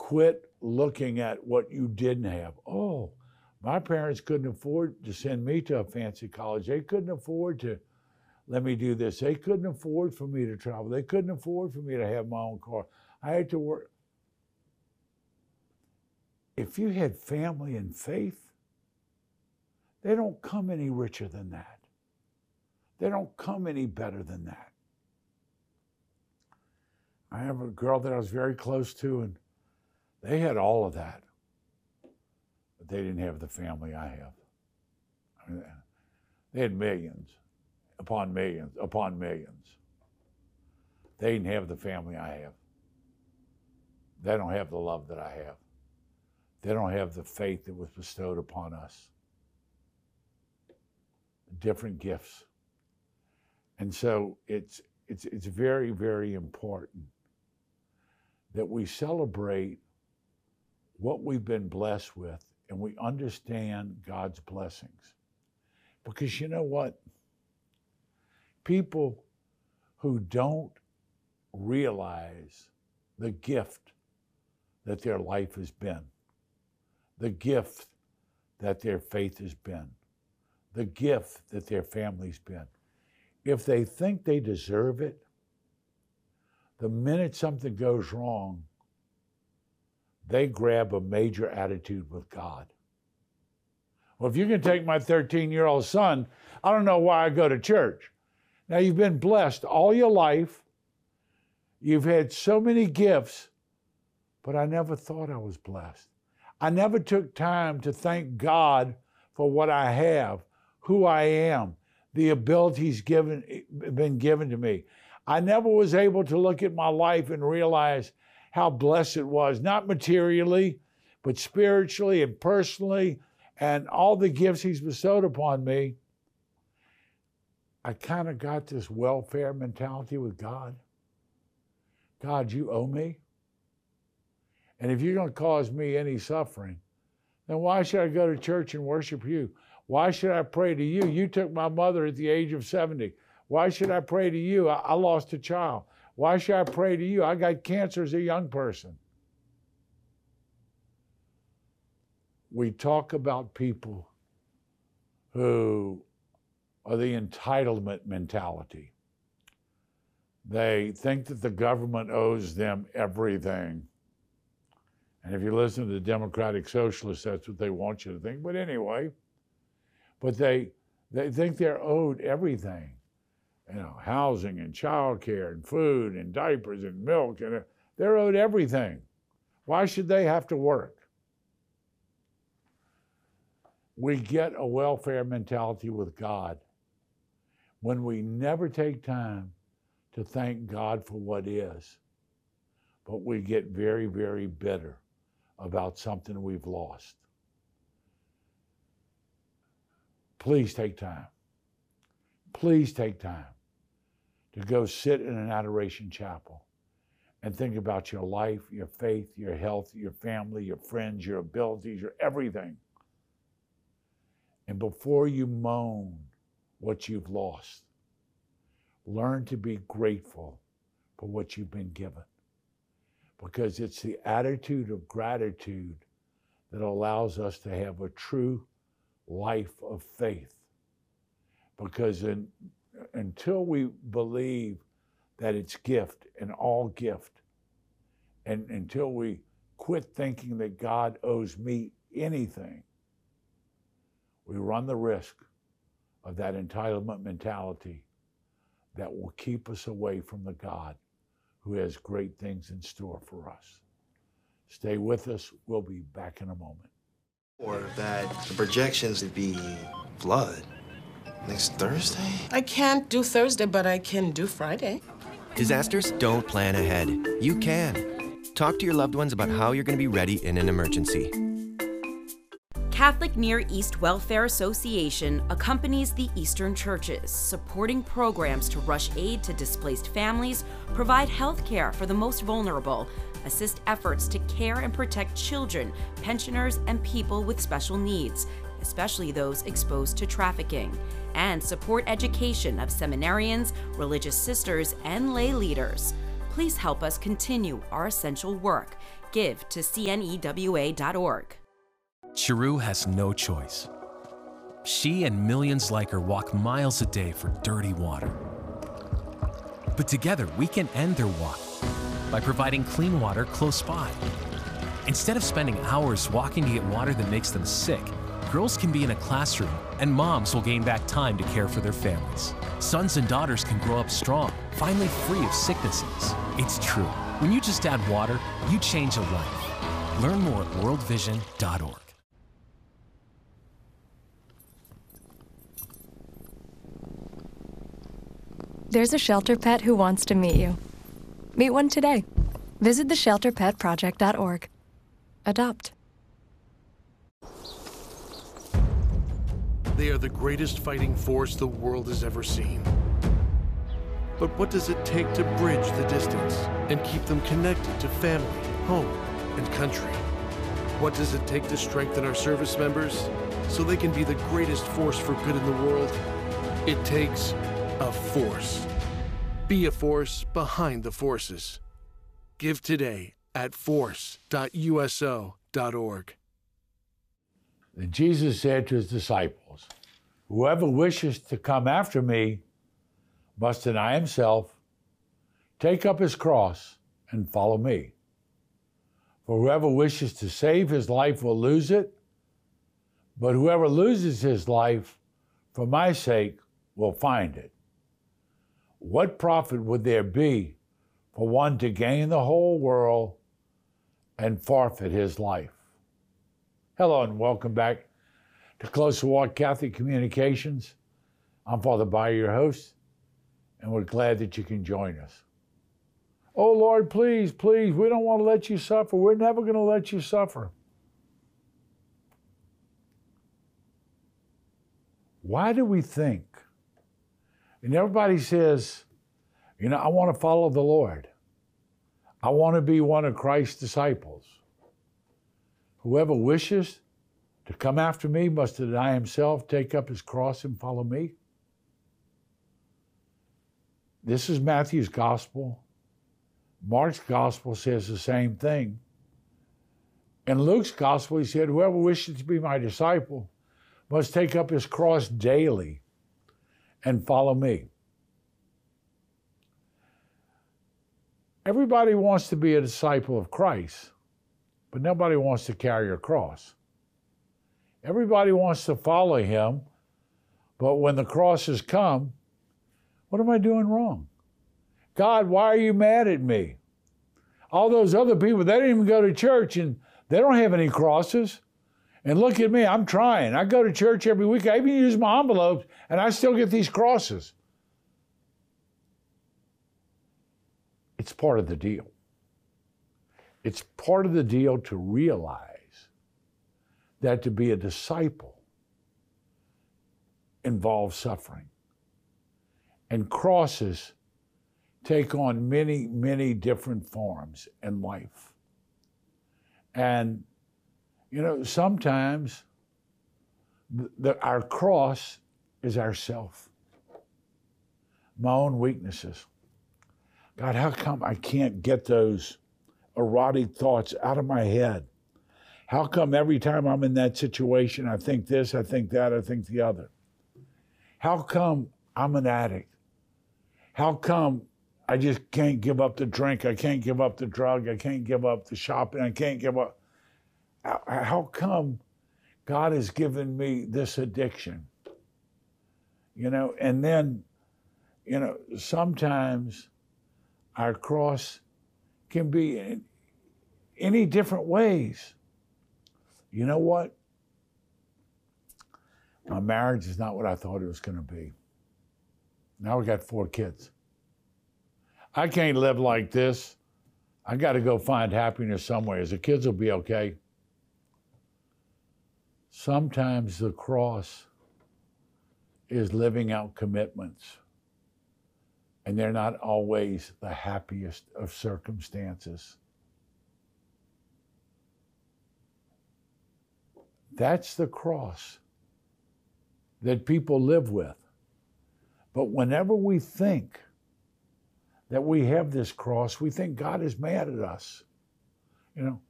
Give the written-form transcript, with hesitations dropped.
quit looking at what you didn't have. Oh, my parents couldn't afford to send me to a fancy college. They couldn't afford to let me do this. They couldn't afford for me to travel. They couldn't afford for me to have my own car. I had to work. If you had family and faith, they don't come any richer than that. They don't come any better than that. I have a girl that I was very close to, and they had all of that. But they didn't have the family I have. I mean, they had millions upon millions upon millions. They didn't have the family I have. They don't have the love that I have. They don't have the faith that was bestowed upon us. Different gifts. And so it's very, very important that we celebrate what we've been blessed with and we understand God's blessings. Because you know what? People who don't realize the gift that their life has been, the gift that their faith has been, the gift that their family's been, if they think they deserve it, the minute something goes wrong, they grab a major attitude with God. Well, if you can take my 13-year-old son, I don't know why I go to church. Now, you've been blessed all your life. You've had so many gifts, but I never thought I was blessed. I never took time to thank God for what I have, who I am, the abilities been given to me. I never was able to look at my life and realize how blessed it was, not materially, but spiritually and personally, and all the gifts He's bestowed upon me. I kind of got this welfare mentality with God. God, you owe me. And if you're going to cause me any suffering, then why should I go to church and worship you? Why should I pray to you? You took my mother at the age of 70. Why should I pray to you? I lost a child. Why should I pray to you? I got cancer as a young person. We talk about people who are the entitlement mentality. They think that the government owes them everything. And if you listen to the Democratic Socialists, that's what they want you to think. But anyway, they think they're owed everything. You know, housing and childcare and food and diapers and milk, and they're owed everything. Why should they have to work? We get a welfare mentality with God when we never take time to thank God for what is, but we get very, very bitter about something we've lost. Please take time. Please take time to go sit in an adoration chapel and think about your life, your faith, your health, your family, your friends, your abilities, your everything. And before you moan what you've lost, learn to be grateful for what you've been given. Because it's the attitude of gratitude that allows us to have a true life of faith. Because until we believe that it's gift and all gift, and until we quit thinking that God owes me anything, we run the risk of that entitlement mentality that will keep us away from the God who has great things in store for us. Stay with us. We'll be back in a moment. Or that the projections would be flood next Thursday? I can't do Thursday, but I can do Friday. Disasters don't plan ahead. You can. Talk to your loved ones about how you're going to be ready in an emergency. Catholic Near East Welfare Association accompanies the Eastern churches, supporting programs to rush aid to displaced families, provide health care for the most vulnerable, assist efforts to care and protect children, pensioners, and people with special needs, especially those exposed to trafficking, and support education of seminarians, religious sisters, and lay leaders. Please help us continue our essential work. Give to cnewa.org. Cheru has no choice. She and millions like her walk miles a day for dirty water. But together, we can end their walk by providing clean water close by. Instead of spending hours walking to get water that makes them sick, girls can be in a classroom and moms will gain back time to care for their families. Sons and daughters can grow up strong, finally free of sicknesses. It's true. When you just add water, you change a life. Learn more at worldvision.org. There's a shelter pet who wants to meet you. Meet one today. Visit theshelterpetproject.org. Adopt. They are the greatest fighting force the world has ever seen. But what does it take to bridge the distance and keep them connected to family, home, and country? What does it take to strengthen our service members so they can be the greatest force for good in the world? It takes a force. Be a force behind the forces. Give today at force.uso.org. Then Jesus said to his disciples, "Whoever wishes to come after me must deny himself, take up his cross, and follow me. For whoever wishes to save his life will lose it, but whoever loses his life for my sake will find it. What profit would there be for one to gain the whole world and forfeit his life?" Hello and welcome back to Closer Walk Catholic Communications. I'm Father Bayer, your host, and we're glad that you can join us. Oh Lord, please, please, we don't want to let you suffer. We're never going to let you suffer. Why do we think? And everybody says, I want to follow the Lord. I want to be one of Christ's disciples. Whoever wishes to come after me must deny himself, take up his cross, and follow me. This is Matthew's gospel. Mark's gospel says the same thing. In Luke's gospel, he said, whoever wishes to be my disciple must take up his cross daily and follow me. Everybody wants to be a disciple of Christ, but nobody wants to carry a cross. Everybody wants to follow him, but when the crosses come, what am I doing wrong? God, why are you mad at me? All those other people, they didn't even go to church and they don't have any crosses. And look at me, I'm trying. I go to church every week. I even use my envelopes and I still get these crosses. It's part of the deal. It's part of the deal to realize that to be a disciple involves suffering. And crosses take on many, many different forms in life. And, sometimes our cross is ourself, my own weaknesses. God, how come I can't get those erotic thoughts out of my head? How come every time I'm in that situation, I think this, I think that, I think the other? How come I'm an addict? How come I just can't give up the drink? I can't give up the drug. I can't give up the shopping. I can't give up. How come God has given me this addiction? And then, sometimes our cross can be in any different ways. You know what? My marriage is not what I thought it was going to be. Now we got 4 kids. I can't live like this. I got to go find happiness somewhere. The kids will be okay. Sometimes the cross is living out commitments, and they're not always the happiest of circumstances. That's the cross that people live with. But whenever we think that we have this cross, we think God is mad at us. You know,